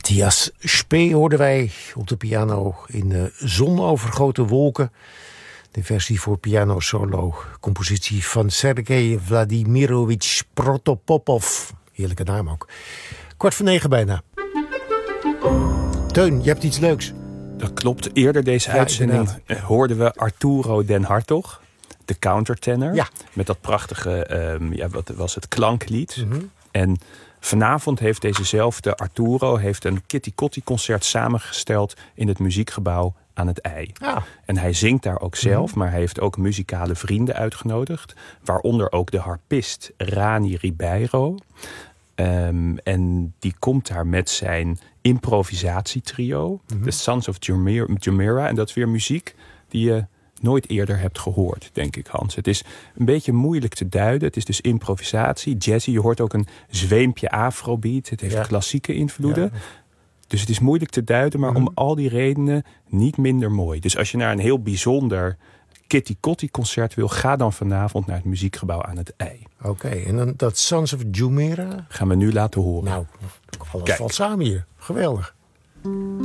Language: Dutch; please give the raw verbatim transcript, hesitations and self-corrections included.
Matthias Spee hoorden wij op de piano in uh, zonovergoten wolken. De versie voor piano solo. Compositie van Sergei Vladimirovich Protopopov. Heerlijke naam ook. Kwart voor negen bijna. Teun, je hebt iets leuks. Dat klopt. Eerder deze ja, uitzending inderdaad. hoorden we Arturo Den Hartog. De countertenor. Ja. Met dat prachtige, um, ja, wat was het, klanklied. Mm-hmm. En vanavond heeft dezezelfde Arturo heeft een Kitty Kotti concert samengesteld in het muziekgebouw aan het IJ. Ah. En hij zingt daar ook zelf, mm-hmm. maar hij heeft ook muzikale vrienden uitgenodigd. Waaronder ook de harpist Rani Ribeiro. Um, en die komt daar met zijn improvisatietrio. Mm-hmm. The Sons of Jumeirah. En dat is weer muziek die je nooit eerder hebt gehoord, denk ik, Hans. Het is een beetje moeilijk te duiden. Het is dus improvisatie, jazzy. Je hoort ook een zweempje afrobeat. Het heeft ja. klassieke invloeden. Ja. Dus het is moeilijk te duiden, maar mm-hmm. om al die redenen niet minder mooi. Dus als je naar een heel bijzonder Kitty Kotti concert wil, ga dan vanavond naar het muziekgebouw aan het IJ. Oké, okay, en dan dat Sons of Jumeirah? Gaan we nu laten horen. Nou, alles Kijk. valt samen hier. Geweldig.